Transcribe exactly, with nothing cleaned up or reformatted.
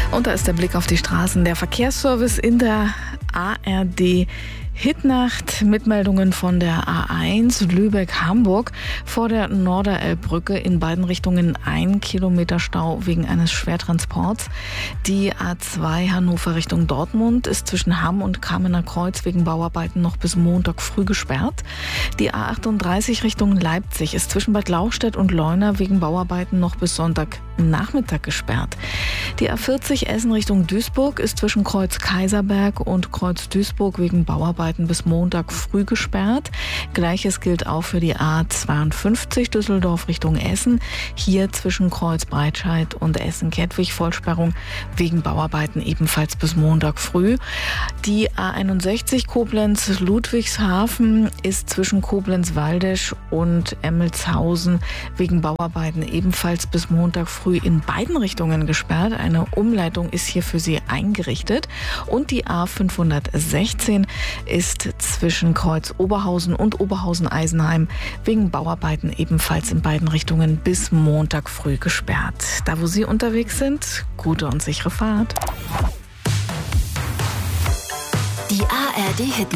Und da ist der Blick auf die Straßen. Der Verkehrsservice in der A R D Hitnacht mit Meldungen von der A eins Lübeck-Hamburg vor der Norderelbbrücke in beiden Richtungen ein Kilometer Stau wegen eines Schwertransports. Die A zwei Hannover Richtung Dortmund ist zwischen Hamm und Kamener Kreuz wegen Bauarbeiten noch bis Montag früh gesperrt. Die A achtunddreißig Richtung Leipzig ist zwischen Bad Lauchstädt und Leuna wegen Bauarbeiten noch bis Sonntagnachmittag gesperrt. Die A vierzig Essen Richtung Duisburg ist zwischen Kreuz Kaiserberg und Kreuz Duisburg wegen Bauarbeiten bis Montag früh gesperrt. Gleiches gilt auch für die A zweiundfünfzig Düsseldorf Richtung Essen. Hier zwischen Kreuz Breitscheid und Essen-Kettwig Vollsperrung wegen Bauarbeiten ebenfalls bis Montag früh. Die A einundsechzig Koblenz Ludwigshafen ist zwischen Koblenz-Waldesch und Emmelshausen wegen Bauarbeiten ebenfalls bis Montag früh in beiden Richtungen gesperrt. Eine Umleitung ist hier für Sie eingerichtet. Und die A fünfhundertsechzehn ist zwischen Kreuz Oberhausen und Oberhausen-Eisenheim wegen Bauarbeiten ebenfalls in beiden Richtungen bis Montag früh gesperrt. Da, wo Sie unterwegs sind, gute und sichere Fahrt. Die A R D Hit